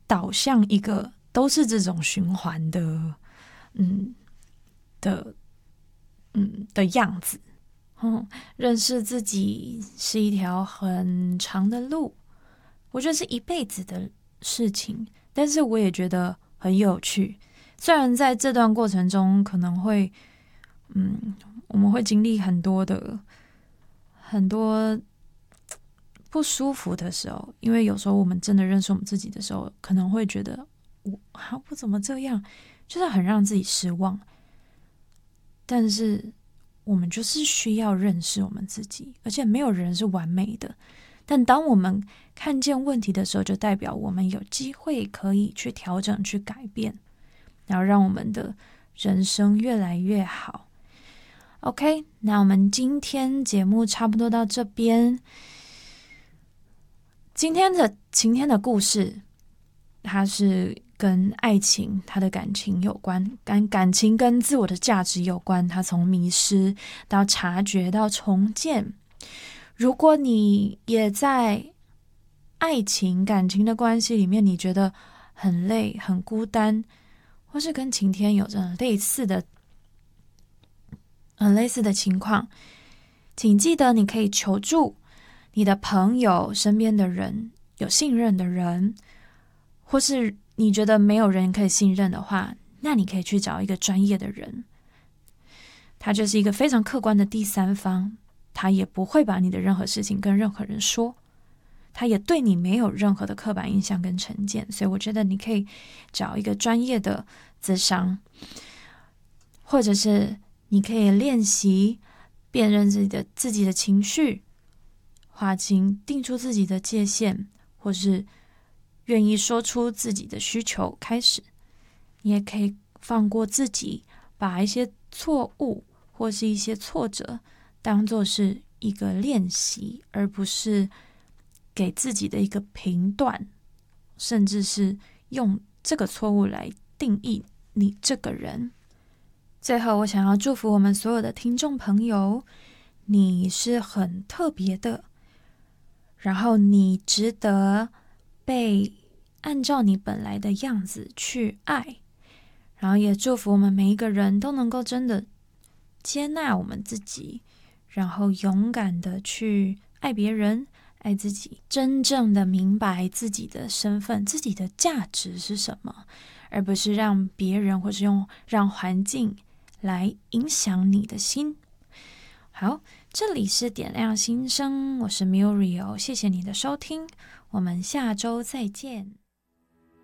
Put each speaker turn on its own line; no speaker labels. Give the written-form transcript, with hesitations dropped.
导向一个都是这种循环的样子。认识自己是一条很长的路，我觉得是一辈子的事情，但是我也觉得很有趣。虽然在这段过程中可能会我们会经历很多不舒服的时候，因为有时候我们真的认识我们自己的时候，可能会觉得我怎么这样，就是很让自己失望。但是我们就是需要认识我们自己，而且没有人是完美的。但当我们看见问题的时候，就代表我们有机会可以去调整、去改变，然后让我们的人生越来越好。OK， 那我们今天节目差不多到这边。今天的晴天的故事，它是跟爱情、他的感情有关，感情跟自我的价值有关。他从迷失到察觉到重建。如果你也在爱情、感情的关系里面，你觉得很累、很孤单，或是跟晴天有着类似的情况，请记得你可以求助你的朋友、身边的人、有信任的人，或是你觉得没有人可以信任的话，那你可以去找一个专业的人，他就是一个非常客观的第三方，他也不会把你的任何事情跟任何人说，他也对你没有任何的刻板印象跟成见，所以我觉得你可以找一个专业的咨商，或者是你可以练习辨认自己的情绪，划清定出自己的界限，或是愿意说出自己的需求开始。你也可以放过自己，把一些错误或是一些挫折当作是一个练习，而不是给自己的一个评断，甚至是用这个错误来定义你这个人。最后，我想要祝福我们所有的听众朋友，你是很特别的，然后你值得被按照你本来的样子去爱，然后也祝福我们每一个人都能够真的接纳我们自己，然后勇敢的去爱别人、爱自己，真正的明白自己的身份、自己的价值是什么，而不是让别人或是让环境来影响你的心。好，这里是点亮心声，我是 Muriel， 谢谢你的收听，我们下周再见。